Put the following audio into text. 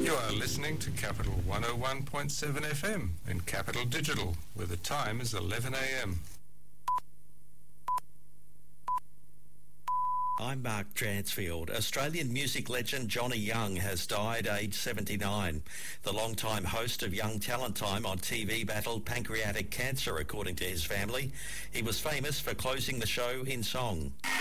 You are listening to Capital 101.7 FM and Capital Digital, where the time is 11 a.m. I'm Mark Dransfield. Australian music legend Johnny Young has died aged 79. The long-time host of Young Talent Time on TV battled pancreatic cancer, according to his family. He was famous for closing the show in song.